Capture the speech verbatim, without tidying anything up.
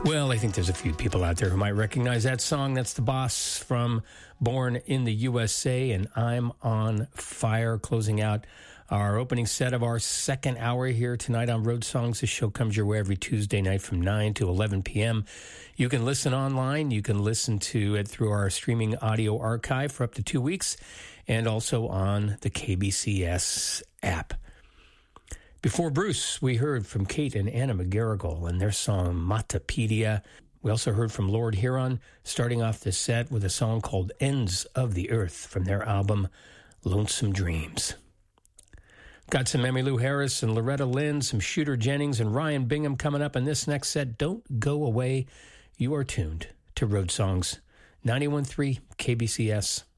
Well, I think there's a few people out there who might recognize that song. That's The Boss from Born in the U S A, and I'm on Fire, closing out our opening set of our second hour here tonight on Road Songs. This show comes your way every Tuesday night from nine to eleven p.m. You can listen online. You can listen to it through our streaming audio archive for up to two weeks, and also on the K B C S app. Before Bruce, we heard from Kate and Anna McGarrigle and their song Matapedia. We also heard from Lord Huron, starting off the set with a song called Ends of the Earth from their album Lonesome Dreams. Got some Emmylou Harris and Loretta Lynn, some Shooter Jennings and Ryan Bingham coming up in this next set. Don't go away. You are tuned to Road Songs, ninety-one point three K B C S.